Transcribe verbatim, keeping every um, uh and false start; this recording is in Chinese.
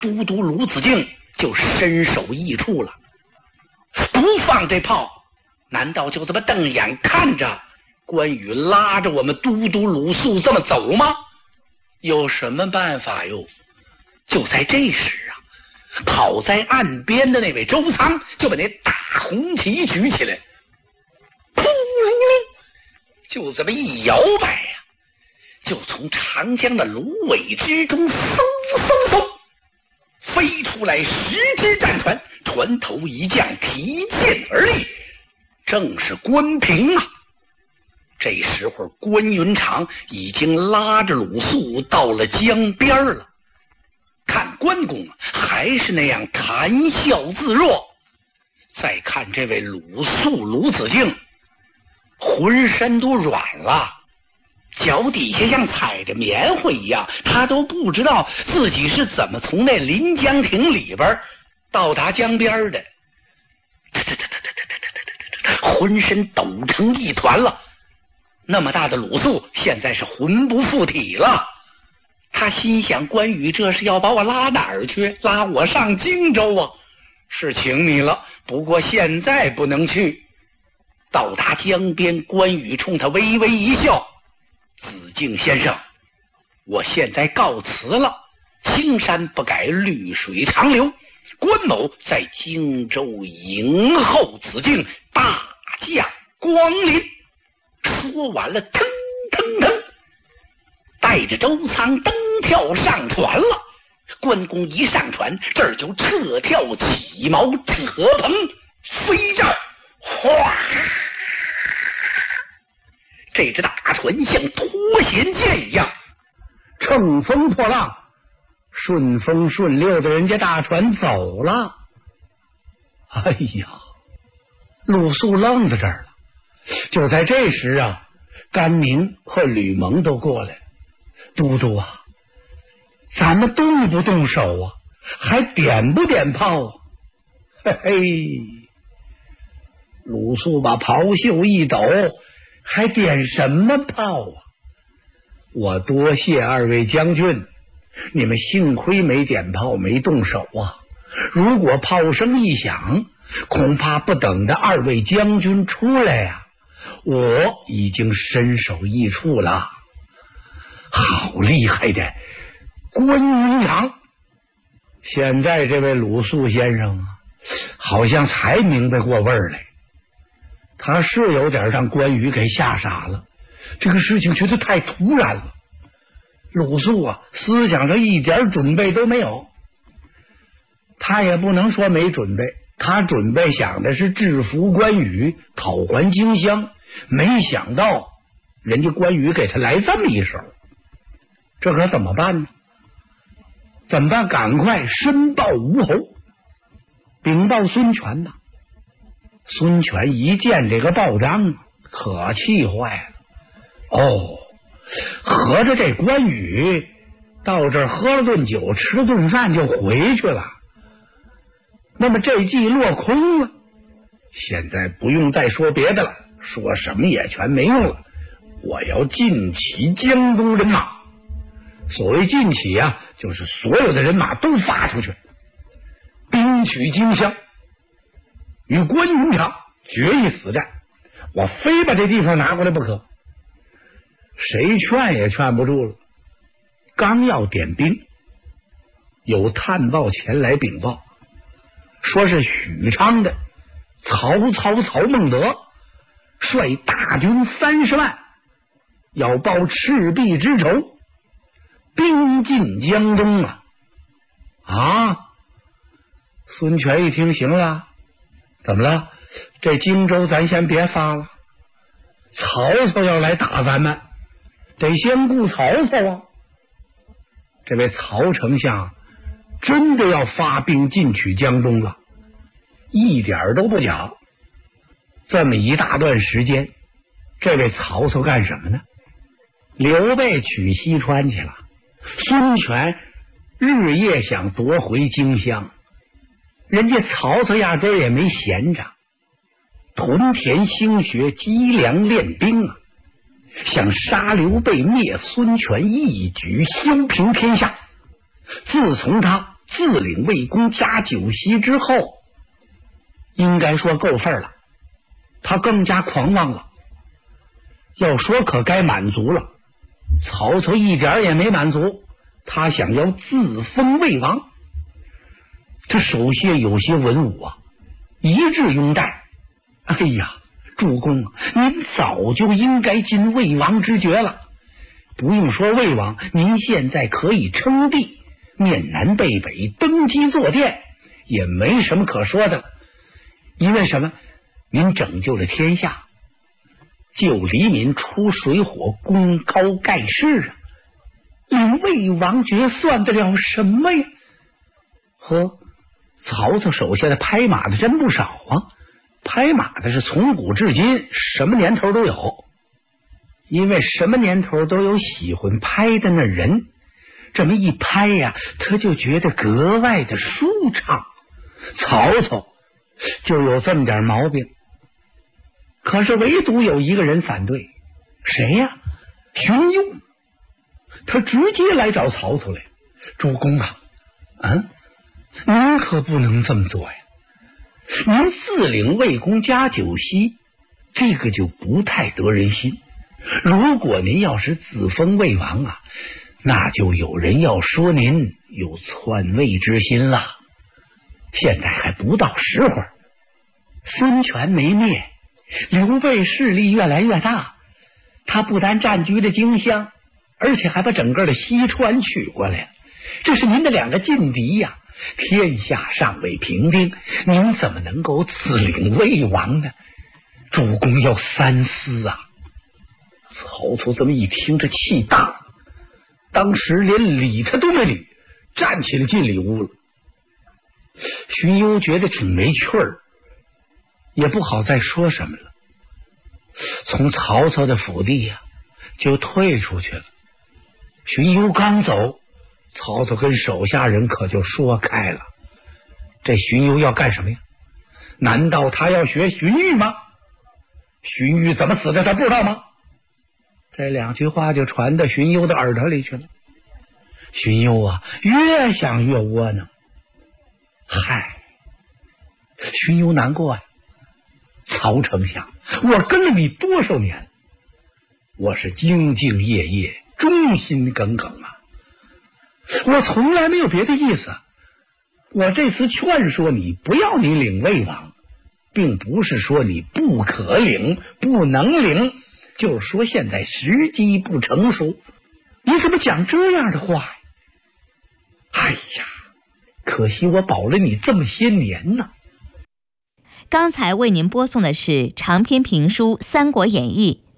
都督鲁子敬就身首异处了。不放这炮，难道就这么瞪眼看着关羽拉着我们都督鲁肃这么走吗？有什么办法哟？就在这时啊，跑在岸边的那位周仓就把那大红旗举起来，噗噜噜，就这么一摇摆呀、啊，就从长江的芦苇之中嗖嗖嗖飞出来十只战船，船头一将提剑而立，正是关平啊。这时候关云长已经拉着鲁肃到了江边了，看关公还是那样谈笑自若，再看这位鲁肃鲁子敬浑身都软了，脚底下像踩着棉花一样，他都不知道自己是怎么从那临江亭里边到达江边的，浑身抖成一团了。那么大的鲁肃现在是魂不附体了，他心想，关羽这是要把我拉哪儿去？拉我上荆州啊？是请你了，不过现在不能去。到达江边，关羽冲他微微一笑，子敬先生，我现在告辞了，青山不改，绿水长流，关某在荆州迎候子敬大驾光临。说完了，腾腾腾带着周仓登跳上船了。关公一上船，这儿就撤跳起锚，扯棚飞照，哗！这只大船像脱弦箭一样， 乘风破浪，顺风顺溜的人家大船走了。哎呀，鲁肃愣在这儿了。就在这时啊，甘宁和吕蒙都过来了。都督啊，咱们动不动手啊？还点不点炮啊？嘿嘿，鲁肃把袍袖一抖，还点什么炮啊？我多谢二位将军，你们幸亏没点炮，没动手啊。如果炮声一响，恐怕不等着二位将军出来呀、啊，我已经身首异处了。好厉害的关云长！现在这位鲁肃先生啊，好像才明白过味儿来。他是有点让关羽给吓傻了，这个事情觉得太突然了。鲁肃啊，思想上一点准备都没有。他也不能说没准备，他准备想的是制服关羽，讨还荆襄，没想到人家关羽给他来这么一手，这可怎么办呢？怎么办？赶快申报吴侯，禀报孙权吧。孙权一见这个报章，可气坏了。哦，合着这关羽到这儿喝了顿酒，吃了顿饭就回去了。那么这计落空了，现在不用再说别的了，说什么也全没用了。我要尽起江东人马。所谓尽起啊，就是所有的人马都发出去，兵取荆襄，与关云长决一死战，我非把这地方拿过来不可。谁劝也劝不住了。刚要点兵，有探报前来禀报，说是许昌的曹操曹孟德率大军三十万，要报赤壁之仇，兵进江东啊！啊！孙权一听，行了，怎么了？这荆州咱先别发了，曹操要来打咱们，得先顾曹操啊！这位曹丞相真的要发兵进取江东了，一点都不假。这么一大段时间，这位曹操干什么呢？刘备取西川去了，孙权日夜想夺回荆襄，人家曹操压根儿也没闲着，屯田兴学，积粮练兵啊，想杀刘备灭孙权，一举削平天下。自从他自领魏公加酒席之后，应该说够份了，他更加狂妄了。要说可该满足了，曹操一点也没满足，他想要自封魏王。这手下有些文武啊，一致拥戴。哎呀，主公啊，您早就应该进魏王之爵了。不用说魏王，您现在可以称帝，面南背北登基坐殿，也没什么可说的。因为什么？您拯救了天下，救黎民出水火，功高盖世啊！领魏王爵算得了什么呀？呵，曹操手下的拍马的真不少啊，拍马的是从古至今什么年头都有，因为什么年头都有喜欢拍的那人，这么一拍呀，他就觉得格外的舒畅。曹操就有这么点毛病，可是唯独有一个人反对，谁呀？荀攸。他直接来找曹操来，主公啊，啊，您可不能这么做呀！您自领魏公加酒席，这个就不太得人心。如果您要是自封魏王啊，那就有人要说您有篡位之心了。现在还不到时候，孙权没灭，刘备势力越来越大，他不但占据了荆襄，而且还把整个的西川取过来了。这是您的两个劲敌呀，天下尚未平定，您怎么能够自领魏王呢？主公要三思啊！曹操这么一听，这气大了，当时连理他都没理，站起来进里屋了。荀攸觉得挺没趣儿，也不好再说什么了，从曹操的府邸呀、啊、就退出去了。荀攸刚走，曹操跟手下人可就说开了，这荀攸要干什么呀？难道他要学荀彧吗？荀彧怎么死的他不知道吗？这两句话就传到荀攸的耳朵里去了。荀攸啊，越想越窝囊。嗨，荀攸难过呀、啊！曹丞相，我跟了你多少年，我是兢兢业业，忠心耿耿啊！我从来没有别的意思。我这次劝说你不要你领魏王，并不是说你不可领、不能领，就是说现在时机不成熟。你怎么讲这样的话呀？哎呀，可惜我保了你这么些年呢。 刚才为您播送的是长篇评书《三国演义》，